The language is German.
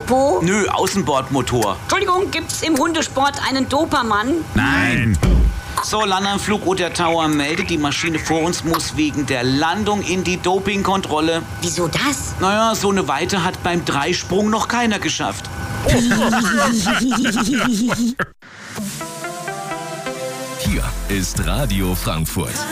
Turbo? Nö, Außenbordmotor. Entschuldigung, gibt's im Hundesport einen Dopermann? Nein. So, Landanflug Oder Tower meldet, die Maschine vor uns muss wegen der Landung in die Dopingkontrolle. Wieso das? Naja, so eine Weite hat beim Dreisprung noch keiner geschafft. Hier ist Radio Frankfurt.